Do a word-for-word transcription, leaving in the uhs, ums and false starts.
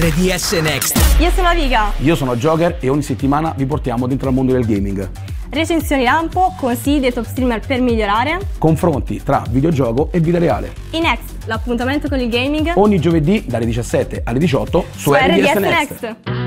R D S Next. Io sono Aviga. Io sono Joker e ogni settimana vi portiamo dentro al mondo del gaming. Recensioni lampo, consigli dei top streamer per migliorare. Confronti tra videogioco e vita reale. I Next, l'appuntamento con il gaming. Ogni giovedì dalle diciassette alle diciotto su, su R D S, R D S Next. Next.